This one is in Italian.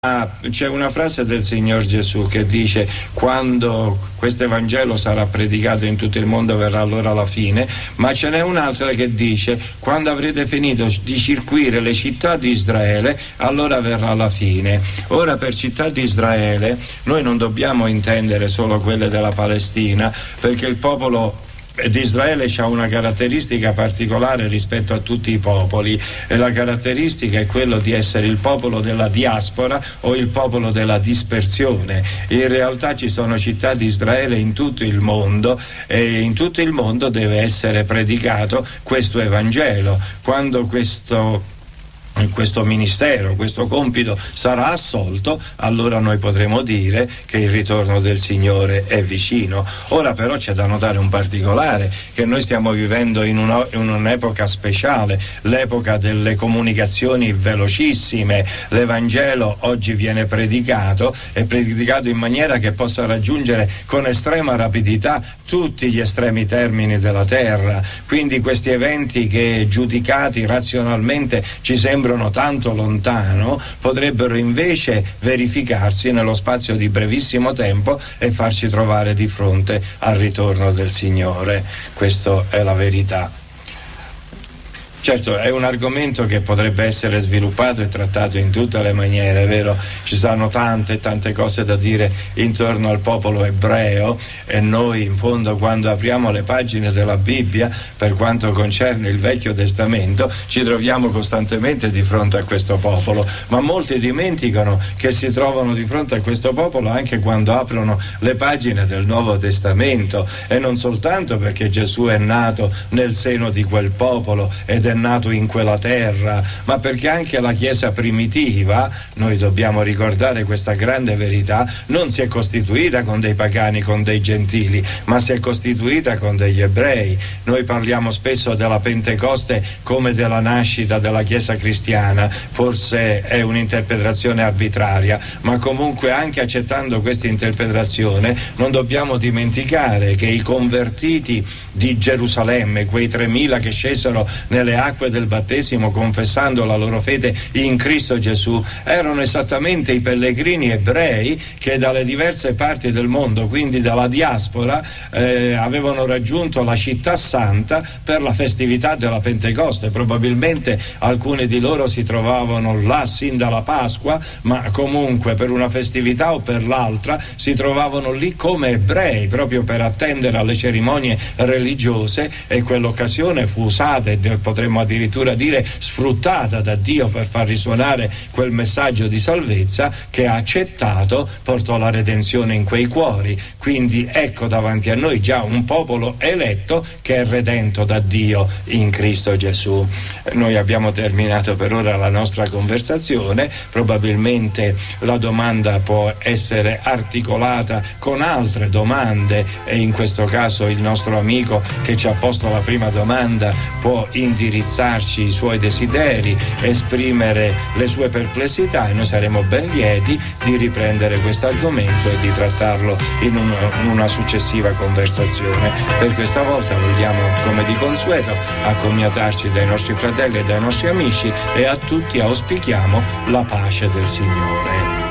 C'è una frase del Signor Gesù che dice: quando questo Evangelo sarà predicato in tutto il mondo verrà allora la fine, ma ce n'è un'altra che dice: quando avrete finito di circuire le città di Israele allora verrà la fine. Ora, per città di Israele noi non dobbiamo intendere solo quelle della Palestina, perché il popolo di Israele ha una caratteristica particolare rispetto a tutti i popoli, e la caratteristica è quello di essere il popolo della diaspora o il popolo della dispersione. In realtà ci sono città di Israele in tutto il mondo, e in tutto il mondo deve essere predicato questo Evangelo. Quando questo ministero, questo compito sarà assolto, allora noi potremo dire che il ritorno del Signore è vicino. Ora però c'è da notare un particolare, che noi stiamo vivendo in un'epoca speciale, l'epoca delle comunicazioni velocissime. L'Evangelo oggi viene predicato in maniera che possa raggiungere con estrema rapidità tutti gli estremi termini della terra. Quindi questi eventi che, giudicati razionalmente, ci sembrano tanto lontano, potrebbero invece verificarsi nello spazio di brevissimo tempo e farci trovare di fronte al ritorno del Signore. Questa è la verità. Certo, è un argomento che potrebbe essere sviluppato e trattato in tutte le maniere, è vero? Ci sono tante cose da dire intorno al popolo ebreo, e noi in fondo, quando apriamo le pagine della Bibbia, per quanto concerne il Vecchio Testamento, ci troviamo costantemente di fronte a questo popolo, ma molti dimenticano che si trovano di fronte a questo popolo anche quando aprono le pagine del Nuovo Testamento, e non soltanto perché Gesù è nato nel seno di quel popolo ed è nato in quella terra, ma perché anche la Chiesa primitiva, noi dobbiamo ricordare questa grande verità, non si è costituita con dei pagani, con dei gentili, ma si è costituita con degli ebrei. Noi parliamo spesso della Pentecoste come della nascita della Chiesa cristiana, forse è un'interpretazione arbitraria, ma comunque, anche accettando questa interpretazione, non dobbiamo dimenticare che i convertiti di Gerusalemme, quei 3.000 che scesero nelle acque del battesimo confessando la loro fede in Cristo Gesù, erano esattamente i pellegrini ebrei che dalle diverse parti del mondo, quindi dalla diaspora, avevano raggiunto la città santa per la festività della Pentecoste. Probabilmente alcuni di loro si trovavano là sin dalla Pasqua, ma comunque per una festività o per l'altra si trovavano lì come ebrei, proprio per attendere alle cerimonie religiose, e quell'occasione fu usata e potremmo addirittura dire sfruttata da Dio per far risuonare quel messaggio di salvezza che ha accettato, portò la redenzione in quei cuori. Quindi ecco davanti a noi già un popolo eletto che è redento da Dio in Cristo Gesù. Noi abbiamo terminato per ora la nostra conversazione, probabilmente la domanda può essere articolata con altre domande, e in questo caso il nostro amico che ci ha posto la prima domanda può indirizzarci i suoi desideri, esprimere le sue perplessità, e noi saremo ben lieti di riprendere questo argomento e di trattarlo in una successiva conversazione. Per questa volta vogliamo, come di consueto, accomiatarci dai nostri fratelli e dai nostri amici, e a tutti auspichiamo la pace del Signore.